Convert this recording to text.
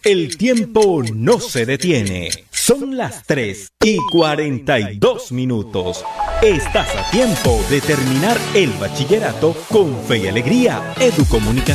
El tiempo no se detiene. Son las 3:42. Estás a tiempo de terminar el bachillerato con fe y alegría. Educomunicación.